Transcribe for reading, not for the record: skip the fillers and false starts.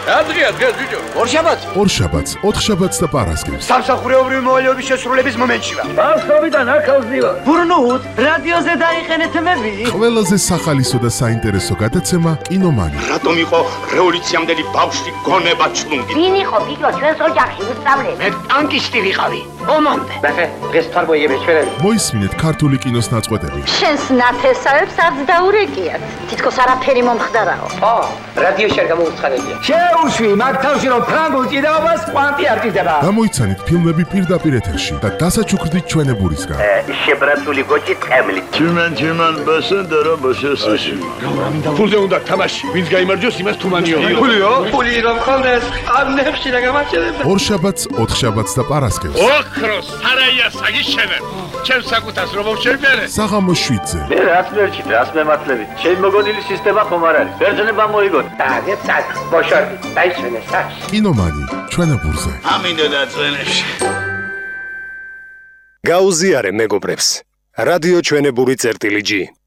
დღეა ბიჭო. ორშაბათს, ოთხშაბათს და პარასკევს. სამსახურეობრივი მოვალეობის შესრულების მომენტში ვარ. ბავშვობიდან აქავს ვიყავ. ბურნუთ, რადიოზე დაიხენეთ მები. ყველაზე სახალისო და საინტერესო გადაცემა კინომანი. რატომ იყო რევოლუციამდელი ბავშვი გონება ჩლუნგი? ვინ იყო ფიქრო ჩვენს ოჯახში უსწავლე? მე ტანკისტი ვიყავი. ომამდე. ნახე, დღეს თარგმნიები ჩვენები. მოისმინეთ ქართული კინოს ნაწყვეტები. შენს ნათესავებს არც დაურეკიათ. თითქოს არაფერი მომხდარაო. რადიოში არ გამოვუცხადებია. შეუშვი მაგ თავში რომ ფრანგულ ჭიდაობას კვანტი არ ჭიდება. გამოიცანით ფილმები პირდაპირ ეთერში და დასაჩუქრდით ჩვენებურისგან. შებრაცული გოჭი წემლი. Чиман басендера басесაში. ფულზე უნდა თამაში. ვინც გაიმარჯვოს, იმას თუმანიო. ფული რომ ხონდეს, ამნებში და გამარჯვება. ორშაბათს, ოთხშაბათს და პარასკევს. ოქროს სარაია საგიშენებ. ჩემს საკუთას რომ მოვშენებერე. საღამოს 7-ზე. მე რას მერჩით, რას მემართლებით? შენ მოგონილი სისტემა ხომ არ არის? ბერძნება მოიგონ. დაგეთ საკ, ბოშორდი, დაიშვენე საკ. კინომანი, ჩვენებურზე. ამინდა დაწვენებში. გაუზიარე მეგობრებს. რადიო ჩვენებური წერტილი G.